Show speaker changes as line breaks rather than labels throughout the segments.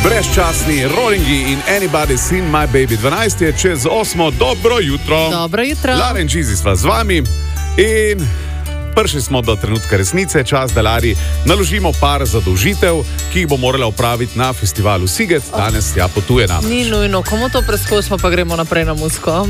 Brezčasni Rollingi in Anybody Seen My Baby. 12 je čez 8. Dobro jutro.
Dobro jutro.
Lara in Čizi sva z vami in prišli smo do trenutka resnice. Čas, da Lari naložimo par zadolžitev, ki jih bo morala opraviti na festivalu Siget. Danes ja potuje namreč.
Ni nujno, komu to preskočimo, pa gremo naprej na Musko.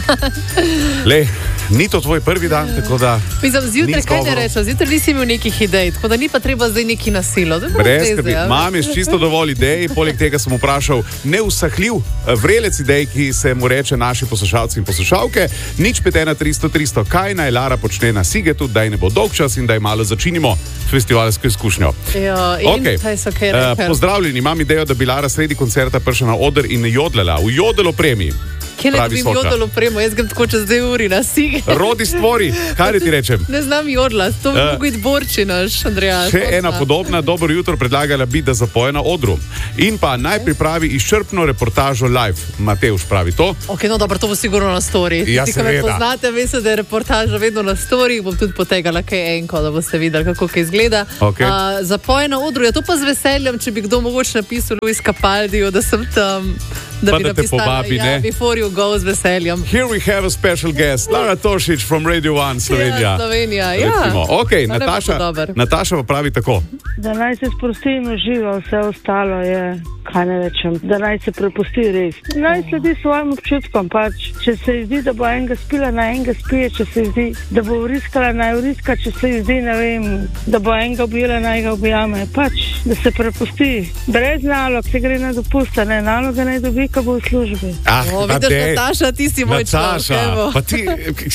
Le, ni to tvoj prvi dan, tako da...
Mislim, zjutraj, kaj ne rečem, zjutraj nisi imel nekih idej, tako da ni pa treba zdaj neki nasilo.
Brez skrbi, imam je čisto dovolj idej, poleg tega sem vprašal neusahljiv vrelec idej, ki se mu reče naši poslušalci in poslušalke. Nič 513-300-300, kaj naj Lara počne na Sigetu, da ne bo dolg čas in da malo začinimo festivalsko izkušnjo.
Jo, in okay. Kaj so kaj rekel?
Pozdravljeni, imam idejo, da bi Lara sredi koncerta prišla na oder in jodlala v jodel opremi.
Kje ne dobim jodel opremo, jaz grem tako čez 2 uri na Siget.
Rodi stvori, kaj ti rečem?
Ne znam jodla, to bi mogo iti borči naš, Andreja.
Še ena podobna, dobro jutro predlagala bi, da zapoje na odru. In pa naj pripravi izčrpno reportažo live. Matevž pravi to.
Ok, no dobro, to bo sigurno na story.
Ja,
Tisti, ki me poznate, veste, da je reportaža vedno na story, bom tudi potegala kaj enko, da boste videli, kako kaj izgleda.
Okay.
Zapoje na odru, ja to pa z veseljem, če bi kdo mogoče napisal Luis Capaldijo, da sem tam, da bi napisala, ja, before you go, z veseljem.
Here we have a special guest, Lara Tošić from Radio 1 Slovenija.
Ja, Slovenija, ja.
Ok, Nataša pa pravi tako.
Da naj se sprosti in uživa, vse ostalo je, kaj ne rečem, da naj se prepusti res. Naj sledi svojim občutkom, pač. Če se zdi, da bo enega spila, naj enega spije, če se zdi, da bo vriskala, naj vriska, če se zdi, ne vem, da bo enega objela, naj ga objame. Pač, da se prepusti. Brez nalog, se gre na dopusta, ne, naloga naj dobi, ko bo v službi.
Vidiš, Nataša, ti si moj človek.
Pa ti...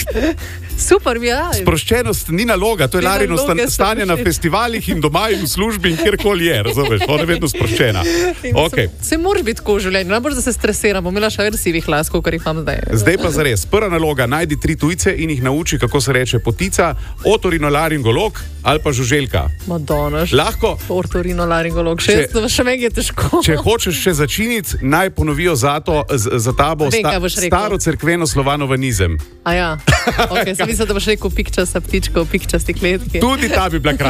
Super mi je.
Sproščenost ni naloga, to je Larino stanje na festivalih in doma in v službi in kjerkoli je, razumeš, ona je vedno sproščena. Okay.
Se moraš biti tako v življenju, najbolj da se stresiram, bom imela še več sivih las, kar jih imam zdaj.
Zdaj pa zares, prva naloga, najdi 3 tujce in jih nauči, kako se reče potica, otorinolaringolog ali pa žuželka.
Madonaš.
Lahko.
Otorinolaringolog, še meni je težko.
Če hočeš še začiniti, naj ponovijo za tabo staro cerkveno slovanovanizem.
A ja, ok, sem mislila, da boš rekel pikčasta ptička v pikčasti kletki.
Tudi ta bi bila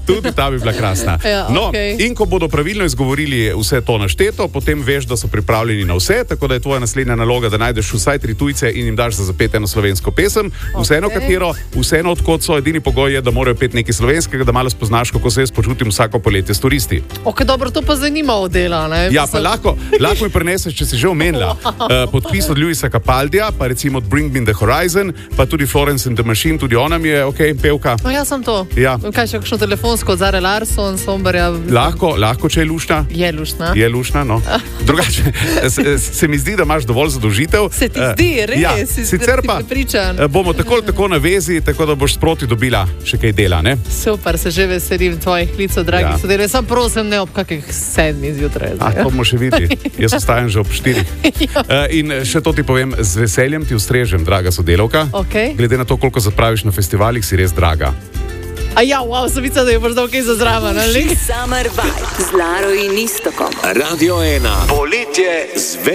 krasna.
Ja,
no,
okay.
In ko bodo pravilno izgovorili vse to našteto, potem veš, da so pripravljeni na vse, tako da je tvoja naslednja naloga, da najdeš vsaj 3 tujce in jim daš za zapet eno slovensko pesem, vseeno katero, vseeno odkot so, edini pogoj je, da morajo peti nekaj slovenskega, da malo spoznaš, kako se jaz počutim vsako poletje s turisti.
Ok, dobro, to pa zanimalo dela, ne?
Ja, pa lahko mi preneseš, če si že omenila, podpis od Luisa Capaldija, pa recimo od Bring Me The Horizon, pa tudi Florence and the Machine, tudi ona mi je, ok, pevka.
No, ja, sem to.
Ja.
Kaj še kakšno telefonsko, Zare Larson, Somberja?
Lahko, če je luštna.
Je
luštna, no. Drugače, se mi zdi, da imaš dovolj zadolžitev.
Se ti zdi, res?
Ja, sicer pa bomo tako na vezi, tako da boš sproti dobila še kaj dela, ne?
Super, se že veselim tvojih klicev, dragi sodelavci. Sam prosim, ne ob kakih 7 zjutraj.
To bomo še videli. Jaz ostajam že ob 4. In še to ti povem, z veseljem ti ustrežem, draga sodelavka.
Okay.
Glede na to, koliko zapraviš na festivalih, si res draga.
A ja, wow, sem mislila, da je možda ok za zraven, ali?
Summer Vibe z Laro in Istokom.
Radio 1. Poletje z